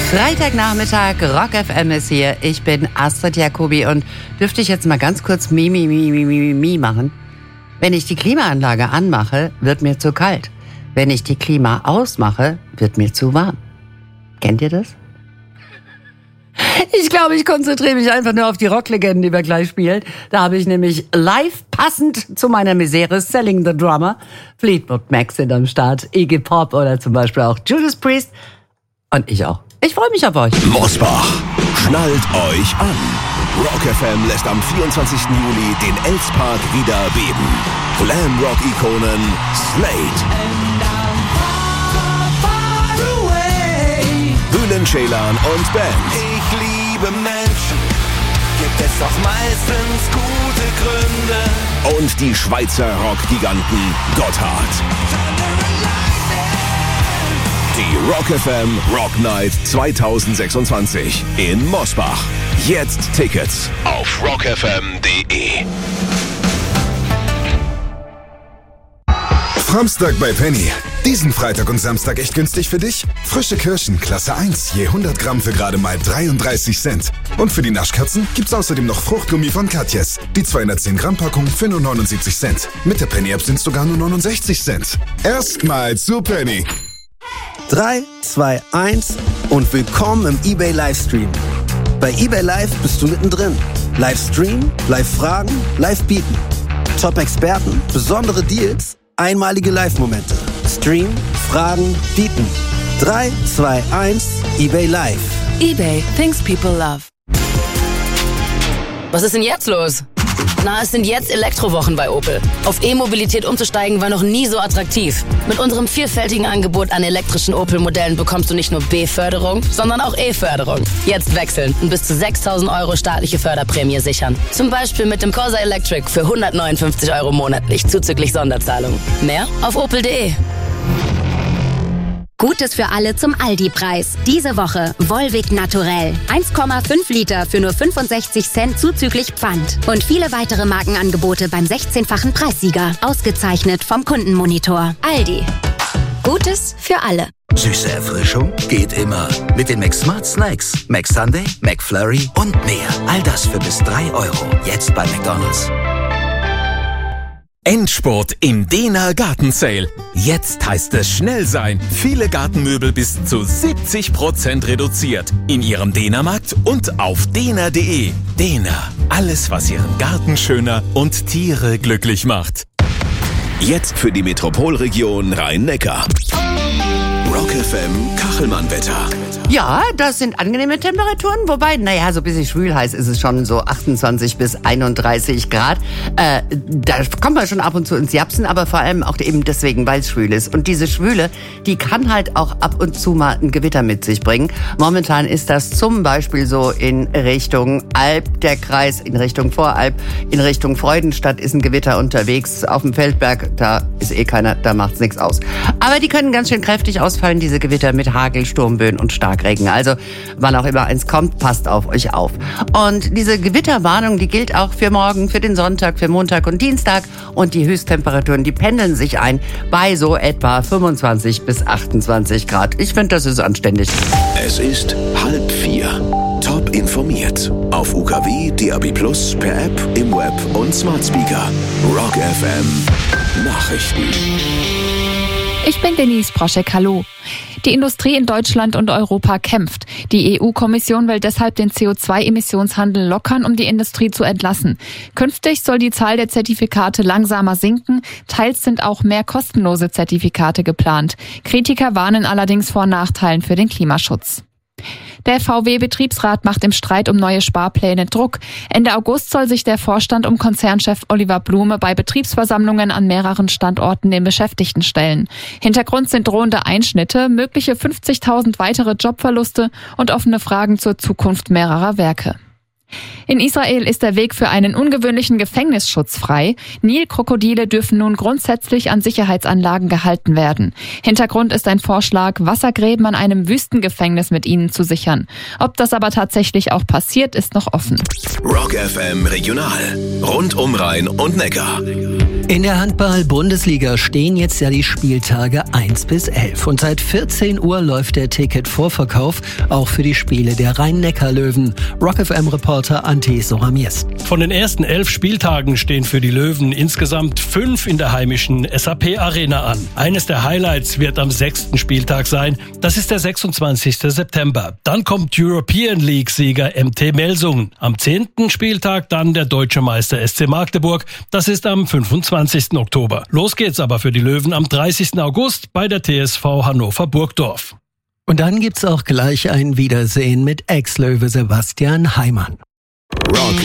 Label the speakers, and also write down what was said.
Speaker 1: Freitagnachmittag, Rock FM ist hier. Ich bin Astrid Jacobi und dürfte ich jetzt mal ganz kurz Mi machen? Wenn ich die Klimaanlage anmache, wird mir zu kalt. Wenn ich die Klima ausmache, wird mir zu warm. Kennt ihr das? Ich glaube, ich konzentriere mich einfach nur auf die Rocklegenden, die wir gleich spielen. Da habe ich nämlich live, passend zu meiner Misere, Selling the Drummer, Fleetwood Mac sind am Start, Iggy Pop oder zum Beispiel auch Judas Priest. Und ich auch. Ich freue mich auf euch.
Speaker 2: Mosbach, schnallt euch an. Rock FM lässt am 24. Juli den Elspark wieder beben. Glam-Rock-Ikonen Slade, Bülent Ceylan und Band.
Speaker 3: Ich liebe Menschen, gibt es auch meistens gute Gründe.
Speaker 2: Und die Schweizer Rock-Giganten Gotthard. Die Rock FM Rock Night 2026 in Mosbach. Jetzt Tickets auf rockfm.de.
Speaker 4: Samstag bei Penny. Diesen Freitag und Samstag echt günstig für dich? Frische Kirschen, Klasse 1, je 100 Gramm für gerade mal 33 Cent. Und für die Naschkatzen gibt's außerdem noch Fruchtgummi von Katjes. Die 210 Gramm Packung für nur 79 Cent. Mit der Penny-App sind's sogar nur 69 Cent. Erstmal zu Penny.
Speaker 5: 3, 2, 1 und willkommen im eBay Livestream. Bei eBay Live bist du mittendrin. Livestream, Live-Fragen, Live-Bieten. Top-Experten, besondere Deals, einmalige Live-Momente. Stream, Fragen, Bieten. 3, 2, 1, eBay Live.
Speaker 6: eBay, things people love. Was ist denn jetzt los? Na, es sind jetzt Elektrowochen bei Opel. Auf E-Mobilität umzusteigen war noch nie so attraktiv. Mit unserem vielfältigen Angebot an elektrischen Opel-Modellen bekommst du nicht nur B-Förderung, sondern auch E-Förderung. Jetzt wechseln und bis zu 6.000 € staatliche Förderprämie sichern. Zum Beispiel mit dem Corsa Electric für 159 € monatlich, zuzüglich Sonderzahlung. Mehr auf opel.de.
Speaker 7: Gutes für alle zum Aldi-Preis. Diese Woche Volvic Naturell. 1,5 Liter für nur 65 Cent zuzüglich Pfand. Und viele weitere Markenangebote beim 16-fachen Preissieger. Ausgezeichnet vom Kundenmonitor. Aldi. Gutes für alle.
Speaker 8: Süße Erfrischung geht immer. Mit den McSmart Snacks. McSunday, McFlurry und mehr. All das für bis 3 €. Jetzt bei McDonald's.
Speaker 9: Endspurt im Dehner Gartensale. Jetzt heißt es schnell sein. Viele Gartenmöbel bis zu 70% reduziert. In Ihrem Dehnermarkt und auf dehner.de. Dehner. Alles, was Ihren Garten schöner und Tiere glücklich macht.
Speaker 2: Jetzt für die Metropolregion Rhein-Neckar. Rock FM Kachelmann-Wetter.
Speaker 1: Ja, das sind angenehme Temperaturen, wobei, naja, so ein bisschen schwül heiß ist es schon, so 28 bis 31 Grad. Da kommt man schon ab und zu ins Japsen, aber vor allem auch eben deswegen, weil es schwül ist. Und diese Schwüle, die kann halt auch ab und zu mal ein Gewitter mit sich bringen. Momentan ist das zum Beispiel so in Richtung Alb, der Kreis, in Richtung Voralb, in Richtung Freudenstadt ist ein Gewitter unterwegs. Auf dem Feldberg, da ist eh keiner, da macht's nichts aus. Aber die können ganz schön kräftig ausfallen, diese Gewitter mit Hagel, Sturmböen und Starkregen. Also, wann auch immer eins kommt, passt auf euch auf. Und diese Gewitterwarnung, die gilt auch für morgen, für den Sonntag, für Montag und Dienstag. Und die Höchsttemperaturen, die pendeln sich ein bei so etwa 25 bis 28 Grad. Ich finde, das ist anständig.
Speaker 2: Es ist 3:30. Top informiert. Auf UKW, DAB+, per App, im Web und Smart Speaker. Rock FM Nachrichten.
Speaker 10: Ich bin Denise Proschek, hallo. Die Industrie in Deutschland und Europa kämpft. Die EU-Kommission will deshalb den CO2-Emissionshandel lockern, um die Industrie zu entlassen. Künftig soll die Zahl der Zertifikate langsamer sinken. Teils sind auch mehr kostenlose Zertifikate geplant. Kritiker warnen allerdings vor Nachteilen für den Klimaschutz. Der VW-Betriebsrat macht im Streit um neue Sparpläne Druck. Ende August soll sich der Vorstand um Konzernchef Oliver Blume bei Betriebsversammlungen an mehreren Standorten den Beschäftigten stellen. Hintergrund sind drohende Einschnitte, mögliche 50.000 weitere Jobverluste und offene Fragen zur Zukunft mehrerer Werke. In Israel ist der Weg für einen ungewöhnlichen Gefängnisschutz frei. Nilkrokodile dürfen nun grundsätzlich an Sicherheitsanlagen gehalten werden. Hintergrund ist ein Vorschlag, Wassergräben an einem Wüstengefängnis mit ihnen zu sichern. Ob das aber tatsächlich auch passiert, ist noch offen.
Speaker 2: Rock FM Regional. Rund um Rhein und Neckar.
Speaker 11: In der Handball-Bundesliga stehen jetzt ja die Spieltage 1 bis 11. Und seit 14 Uhr läuft der Ticketvorverkauf auch für die Spiele der Rhein-Neckar-Löwen. Rock FM-Reporter Ante Soramies.
Speaker 12: Von den ersten 11 Spieltagen stehen für die Löwen insgesamt 5 in der heimischen SAP-Arena an. Eines der Highlights wird am 6. Spieltag sein. Das ist der 26. September. Dann kommt European League-Sieger MT Melsungen. Am 10. Spieltag dann der deutsche Meister SC Magdeburg. Das ist am 25. Oktober. Los geht's aber für die Löwen am 30. August bei der TSV Hannover-Burgdorf.
Speaker 11: Und dann gibt's auch gleich ein Wiedersehen mit Ex-Löwe Sebastian Heimann.
Speaker 2: Rock